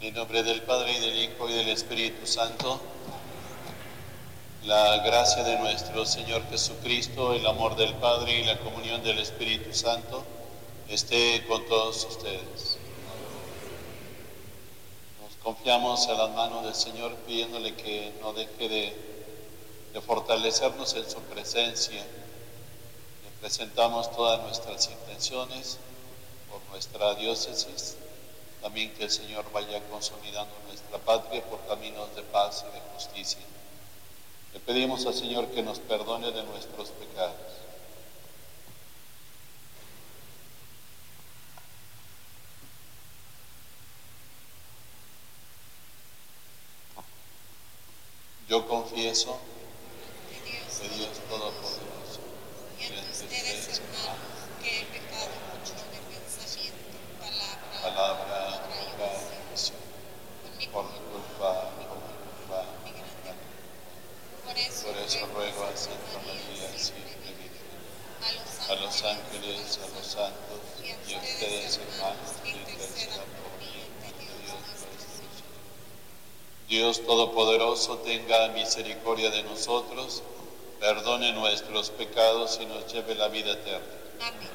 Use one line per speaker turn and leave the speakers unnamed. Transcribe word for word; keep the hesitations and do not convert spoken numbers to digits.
En el nombre del Padre, y del Hijo, y del Espíritu Santo, la gracia de nuestro Señor Jesucristo, el amor del Padre y la comunión del Espíritu Santo esté con todos ustedes. Nos confiamos a las manos del Señor pidiéndole que no deje de, de fortalecernos en su presencia. Le presentamos todas nuestras intenciones por nuestra diócesis. También que el Señor vaya consolidando nuestra patria por caminos de paz y de justicia. Le pedimos al Señor que nos perdone de nuestros pecados. Yo confieso que Dios Todopoderoso,
y ante ustedes, hermanos, que he pecado mucho de pensamiento, palabra,
palabra,
obra y
obra y
omisión.
omisión, por mi culpa, por mi culpa.
Mi grande culpa. Por eso,
Por eso ruego a
Santa
Santa María, siempre Virgen,
a los
a los ángeles, a los santos,
y a
y a ustedes, hermanos, que
intercedan
intercedan
por
por
mí
mí,
ante
ante
Dios
Dios
nuestro
nuestro
Señor.
Señor. Dios Todopoderoso tenga misericordia de nosotros, perdone nuestros pecados y nos lleve a la vida eterna.
Amén.